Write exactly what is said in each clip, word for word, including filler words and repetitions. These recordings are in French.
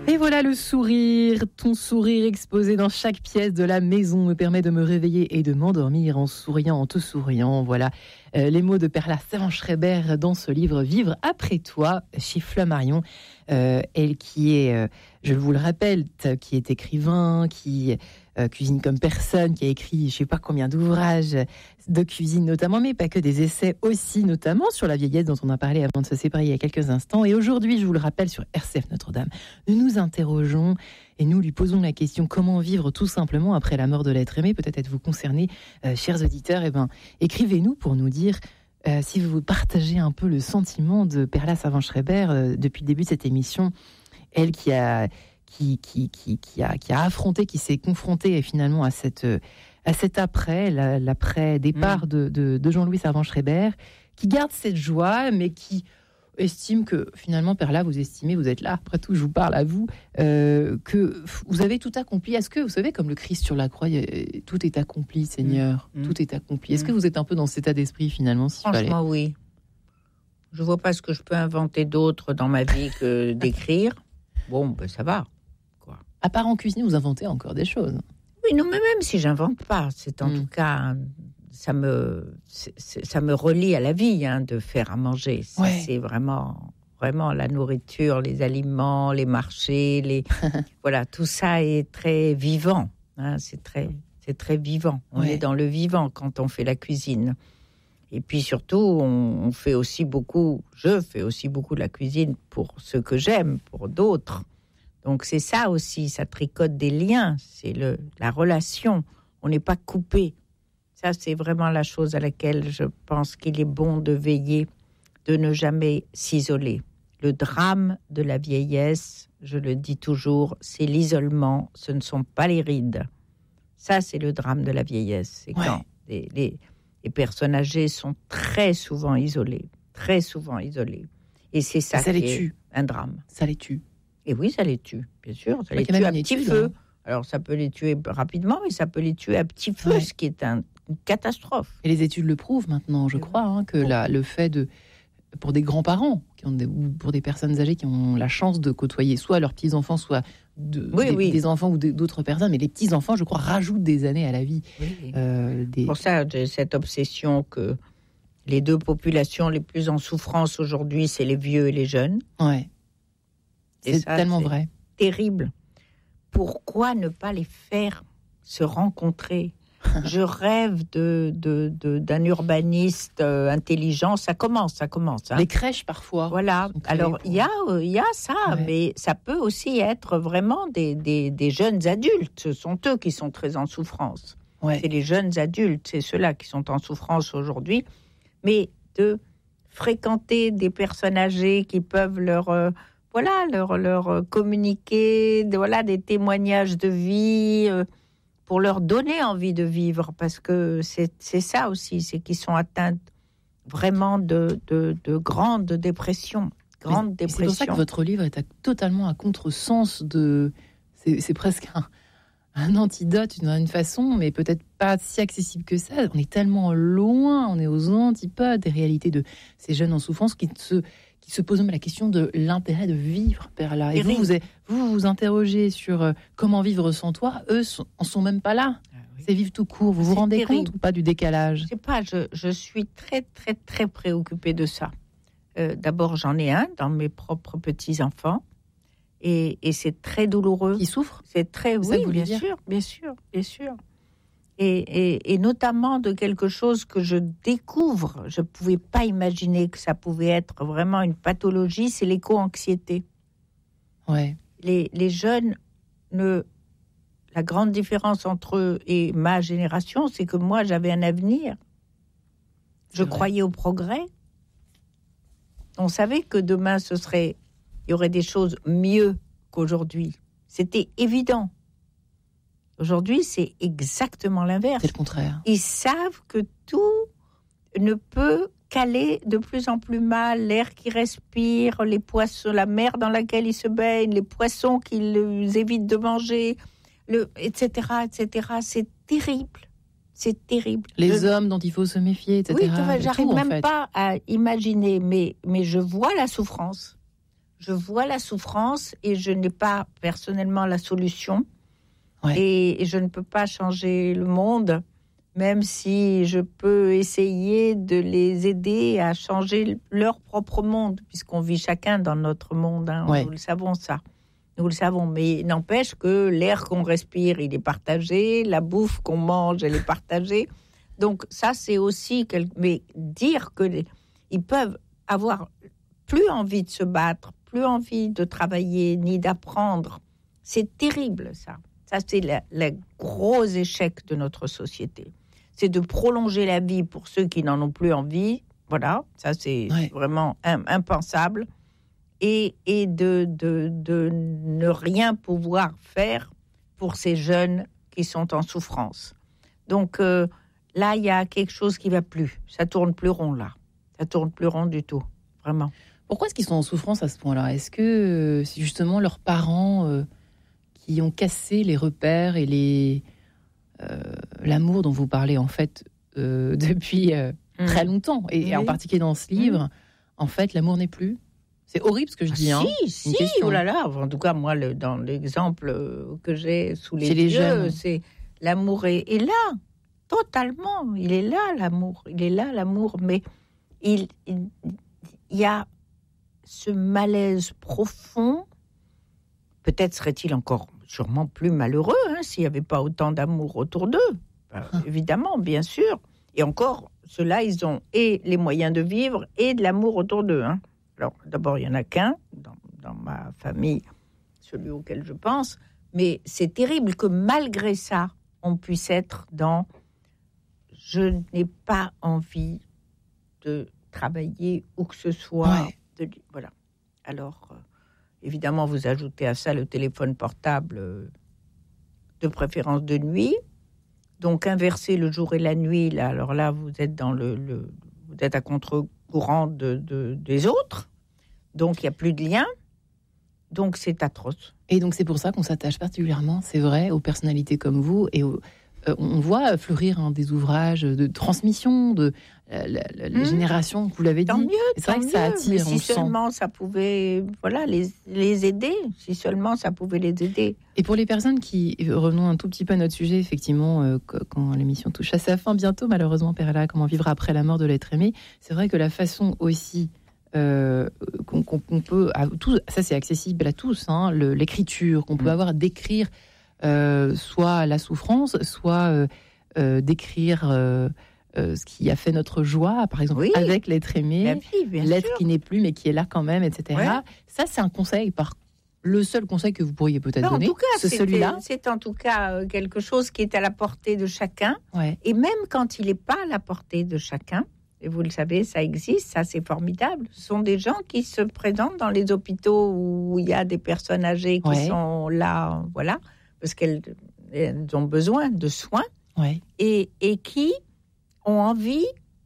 Et voilà le sourire, ton sourire exposé dans chaque pièce de la maison me permet de me réveiller et de m'endormir en souriant, en te souriant. Voilà euh, les mots de Perla Savant-Schreiber dans ce livre Vivre après toi chez Flammarion. Euh, elle qui est, euh, je vous le rappelle, qui est écrivain, qui euh, cuisine comme personne, qui a écrit je sais pas combien d'ouvrages de cuisine notamment, mais pas que, des essais aussi, notamment sur la vieillesse dont on a parlé avant de se séparer il y a quelques instants. Et aujourd'hui, je vous le rappelle, sur R C F Notre-Dame, nous nous interrogeons et nous lui posons la question: comment vivre tout simplement après la mort de l'être aimé? Peut-être êtes-vous concernés, euh, chers auditeurs. Eh ben, écrivez-nous pour nous dire euh, si vous partagez un peu le sentiment de Perla Savant-Schreiber euh, depuis le début de cette émission. Elle qui a, qui, qui, qui, qui a, qui a affronté, qui s'est confrontée finalement à cette, à cet après, la, l'après départ mmh. de, de, de Jean-Louis Savant-Schreiber, qui garde cette joie, mais qui estime que finalement, Perla, vous estimez, vous êtes là, après tout, je vous parle à vous, euh, que vous avez tout accompli. Est-ce que, vous savez, comme le Christ sur la croix, tout est accompli, Seigneur, mmh. tout est accompli. Est-ce mmh. que vous êtes un peu dans cet état d'esprit, finalement, s'il Franchement, fallait... oui. Je vois pas ce que je peux inventer d'autre dans ma vie que d'écrire. Bon, ben ça va, quoi. À part en cuisine, vous inventez encore des choses. Oui, non, mais même si j'invente pas, c'est en mmh. tout cas, ça me, c'est, c'est, ça me relie à la vie, hein, de faire à manger. Ça, ouais. C'est vraiment, vraiment la nourriture, les aliments, les marchés, les, voilà, tout ça est très vivant. Hein, c'est très, c'est très vivant. On ouais. est dans le vivant quand on fait la cuisine. Et puis surtout, on, on fait aussi beaucoup, je fais aussi beaucoup de la cuisine pour ceux que j'aime, pour d'autres. Donc c'est ça aussi, ça tricote des liens, c'est le, la relation. On n'est pas coupé. Ça, c'est vraiment la chose à laquelle je pense qu'il est bon de veiller, de ne jamais s'isoler. Le drame de la vieillesse, je le dis toujours, c'est l'isolement, ce ne sont pas les rides. Ça, c'est le drame de la vieillesse. C'est ouais. quand les... les Les personnes âgées sont très souvent isolées, très souvent isolées. Et c'est ça, ça qui les est tue. Un drame. Ça les tue. Et oui, ça les tue, bien sûr. Ça les tue à petit feu. Hein. Alors, ça peut les tuer rapidement, mais ça peut les tuer à petit feu, ouais. ce qui est un, une catastrophe. Et les études le prouvent maintenant, je crois, hein, que bon. la, le fait de... Pour des grands-parents, qui ont des, ou pour des personnes âgées qui ont la chance de côtoyer soit leurs petits-enfants, soit de, oui, des, oui. des enfants ou de, d'autres personnes, mais les petits-enfants, je crois, rajoutent des années à la vie. Oui. Euh, des... Pour ça, j'ai cette obsession que les deux populations les plus en souffrance aujourd'hui, c'est les vieux et les jeunes. Ouais. Et c'est ça, tellement c'est vrai. Terrible. Pourquoi ne pas les faire se rencontrer ? Je rêve de, de, de, d'un urbaniste euh, intelligent. Ça commence, ça commence. Hein. Les crèches, parfois. Voilà. Alors, il pour... y, a, euh, y a ça, ouais. mais ça peut aussi être vraiment des, des, des jeunes adultes. Ce sont eux qui sont très en souffrance. Ouais. C'est les jeunes adultes, c'est ceux-là qui sont en souffrance aujourd'hui. Mais de fréquenter des personnes âgées qui peuvent leur... Euh, voilà, leur, leur communiquer, de, voilà, des témoignages de vie... Euh, pour leur donner envie de vivre, parce que c'est, c'est ça aussi, c'est qu'ils sont atteints vraiment de, de, de grandes dépressions. Grande dépression. C'est pour ça que votre livre est à, totalement à contresens de... C'est, c'est presque un, un antidote d'une façon, mais peut-être pas si accessible que ça. On est tellement loin, on est aux antipodes des réalités de ces jeunes en souffrance qui se... qui se pose même la question de l'intérêt de vivre, Perla. Et vous vous, vous vous interrogez sur euh, comment vivre sans toi. Eux sont, en sont même pas là. Ah, oui. C'est vivre tout court. Vous c'est vous rendez terrible. compte ou pas du décalage ? Je sais pas. Je, je suis très très très préoccupée de ça. Euh, d'abord, j'en ai un dans mes propres petits enfants, et, et c'est très douloureux. Qui souffrent ? C'est très c'est oui, bien dire. sûr, bien sûr, bien sûr. Et, et, et notamment de quelque chose que je découvre, je ne pouvais pas imaginer que ça pouvait être vraiment une pathologie, c'est l'éco-anxiété. Ouais. Les, les jeunes, ne, la grande différence entre eux et ma génération, c'est que moi, j'avais un avenir. Je c'est croyais vrai. au progrès. On savait que demain, ce serait, il y aurait des choses mieux qu'aujourd'hui. C'était évident. Aujourd'hui, c'est exactement l'inverse. C'est le contraire. Ils savent que tout ne peut qu'aller de plus en plus mal. L'air qu'ils respirent, les poissons, la mer dans laquelle ils se baignent, les poissons qu'ils évitent de manger, le, et cetera, et cetera. C'est terrible. C'est terrible. Les je... hommes dont il faut se méfier, et cetera. Oui, j'arrive tout, même en fait. pas à imaginer, mais, mais je vois la souffrance. je vois la souffrance et je n'ai pas personnellement la solution. Ouais. Et, et je ne peux pas changer le monde, même si je peux essayer de les aider à changer leur propre monde, puisqu'on vit chacun dans notre monde. Hein, ouais. Nous le savons, ça. Nous le savons. Mais n'empêche que l'air qu'on respire, il est partagé. La bouffe qu'on mange, elle est partagée. Donc ça, c'est aussi... Quel... Mais dire qu'ils peuvent avoir plus envie de se battre, plus envie de travailler, ni d'apprendre, c'est terrible, ça. Ça, c'est le, le gros échec de notre société. C'est de prolonger la vie pour ceux qui n'en ont plus envie. Voilà, ça, c'est ouais. vraiment impensable. Et, et de, de, de ne rien pouvoir faire pour ces jeunes qui sont en souffrance. Donc euh, là, il y a quelque chose qui ne va plus. Ça ne tourne plus rond, là. Ça ne tourne plus rond du tout, vraiment. Pourquoi est-ce qu'ils sont en souffrance à ce point-là ? Est-ce que euh, c'est justement leurs parents... Euh... qui ont cassé les repères et les, euh, l'amour dont vous parlez en fait euh, depuis euh, mmh. très longtemps, et, oui. et en particulier dans ce livre, mmh. en fait l'amour n'est plus. C'est horrible ce que je dis. Ah, hein. Si, si, oh là là. En tout cas, moi, le, dans l'exemple que j'ai sous les, les yeux, jeunes. c'est l'amour est, est là, totalement. Il est là, l'amour. Il est là, l'amour. Mais il, il, il y a ce malaise profond. Peut-être serait-il encore sûrement plus malheureux hein, s'il n'y avait pas autant d'amour autour d'eux. Ben, ah. Évidemment, bien sûr. Et encore, ceux-là, ils ont et les moyens de vivre et de l'amour autour d'eux. Hein. Alors, d'abord, il n'y en a qu'un dans, dans ma famille, celui auquel je pense. Mais c'est terrible que malgré ça, on puisse être dans « je n'ai pas envie de travailler où que ce soit. Ouais. » de, Voilà. Alors... Euh, Évidemment, vous ajoutez à ça le téléphone portable, de préférence de nuit. Donc, inverser le jour et la nuit, là, alors là, vous êtes, dans le, le, vous êtes à contre-courant de, de, des autres. Donc, il n'y a plus de lien. Donc, c'est atroce. Et donc, c'est pour ça qu'on s'attache particulièrement, c'est vrai, aux personnalités comme vous. Et aux, euh, on voit fleurir hein, des ouvrages de transmission, de la, la, la, les mmh. générations, vous l'avez tant dit. Mieux, c'est vrai mieux. que ça attire, mais on si seulement sent. Ça pouvait voilà, les, les aider, si seulement ça pouvait les aider. Et pour les personnes qui, revenons un tout petit peu à notre sujet, effectivement, euh, quand l'émission touche à sa fin bientôt, malheureusement, Perla, comment vivre après la mort de l'être aimé, c'est vrai que la façon aussi euh, qu'on, qu'on peut... À, tout, ça, c'est accessible à tous, hein, le, l'écriture qu'on peut mmh. avoir, d'écrire euh, soit la souffrance, soit euh, euh, d'écrire... Euh, Euh, ce qui a fait notre joie, par exemple, oui, avec l'être aimé, vie, l'être sûr. qui n'est plus, mais qui est là quand même, et cetera. Ouais. Ça, c'est un conseil, par le seul conseil que vous pourriez peut-être non, donner, en tout cas, c'est celui-là. C'est en tout cas quelque chose qui est à la portée de chacun. Ouais. Et même quand il n'est pas à la portée de chacun, et vous le savez, ça existe, ça c'est formidable. Ce sont des gens qui se présentent dans les hôpitaux où il y a des personnes âgées qui ouais. sont là, voilà, parce qu'elles elles ont besoin de soins, ouais. et, et qui ont envie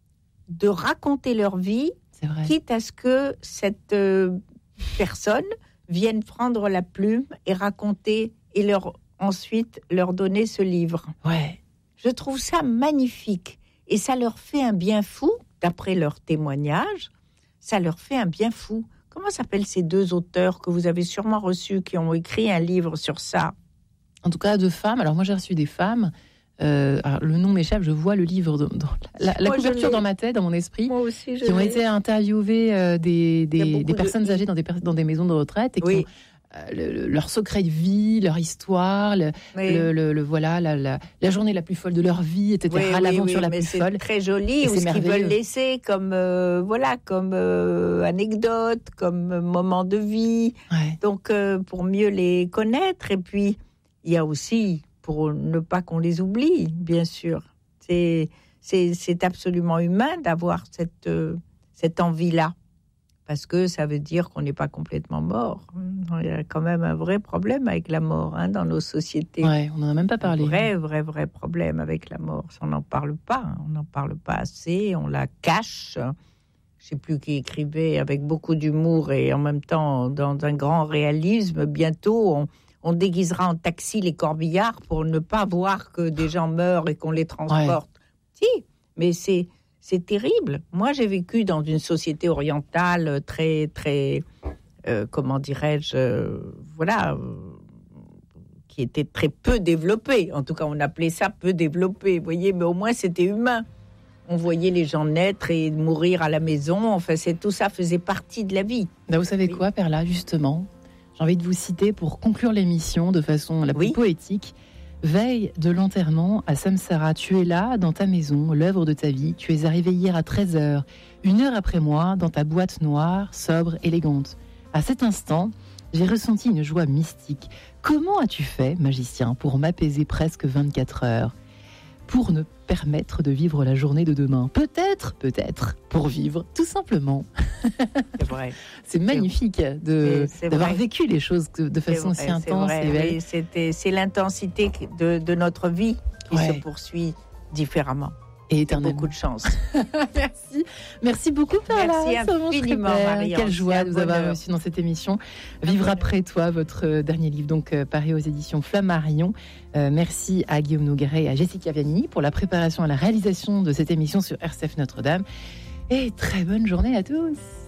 de raconter leur vie, c'est vrai. Quitte à ce que cette euh, personne vienne prendre la plume et raconter, et leur, ensuite leur donner ce livre. Ouais. Je trouve ça magnifique. Et ça leur fait un bien fou, d'après leur témoignage, ça leur fait un bien fou. Comment s'appellent ces deux auteurs que vous avez sûrement reçus, qui ont écrit un livre sur ça ? En tout cas, de femmes. Alors moi, j'ai reçu des femmes... Euh, alors, le nom m'échappe, je vois le livre dans, dans la, la couverture dans ma tête, dans mon esprit. Moi aussi, je qui ont l'ai. été interviewées euh, des, des, des personnes de... âgées dans des, dans des maisons de retraite et oui. qui ont euh, le, le, leur secret de vie, leur histoire, le, oui. le, le, le voilà, la, la, la journée la plus folle de leur vie, et cetera. Oui, l'aventure oui, la mais plus c'est folle. Très joli, ou ce qu'ils veulent laisser comme euh, voilà, comme euh, anecdote, comme moment de vie. Ouais. Donc euh, pour mieux les connaître, et puis il y a aussi pour ne pas qu'on les oublie, bien sûr. C'est, c'est, c'est absolument humain d'avoir cette, euh, cette envie-là, parce que ça veut dire qu'on n'est pas complètement mort. Il y a quand même un vrai problème avec la mort hein, dans nos sociétés. Ouais, on n'en a même pas parlé. Un vrai, vrai, vrai problème avec la mort. On n'en parle pas, on n'en parle pas assez, on la cache. Je ne sais plus qui écrivait avec beaucoup d'humour et en même temps dans un grand réalisme. Bientôt, on... On déguisera en taxi les corbillards pour ne pas voir que des gens meurent et qu'on les transporte. Ouais. Si, mais c'est, c'est terrible. Moi, j'ai vécu dans une société orientale très, très euh, comment dirais-je, euh, voilà, euh, qui était très peu développée. En tout cas, on appelait ça peu développé, vous voyez, mais au moins c'était humain. On voyait les gens naître et mourir à la maison. Enfin, c'est, tout ça faisait partie de la vie. Ben vous savez quoi, Perla, justement, j'ai envie de vous citer pour conclure l'émission de façon la plus oui. poétique. Veille de l'enterrement à Samsara, tu es là, dans ta maison, l'œuvre de ta vie. Tu es arrivé hier à treize heures, une heure après moi, dans ta boîte noire, sobre, élégante. À cet instant, j'ai ressenti une joie mystique. Comment as-tu fait, magicien, pour m'apaiser presque vingt-quatre heures ? Pour ne permettre de vivre la journée de demain. Peut-être, peut-être, pour vivre, tout simplement. C'est vrai. C'est magnifique de, c'est d'avoir vrai. vécu les choses de façon si intense c'est et belle. Et c'était, c'est l'intensité de, de notre vie qui ouais. se poursuit différemment. Et éternellement. Beaucoup de chance. Merci. Merci beaucoup, Perla. Merci infiniment, Marie. Quelle joie de vous avoir reçu dans cette émission. Vivre après toi, votre dernier livre, donc euh, paru aux éditions Flammarion. Euh, merci à Guillaume Nogueret et à Jessica Viannini pour la préparation et la réalisation de cette émission sur R C F Notre-Dame. Et très bonne journée à tous.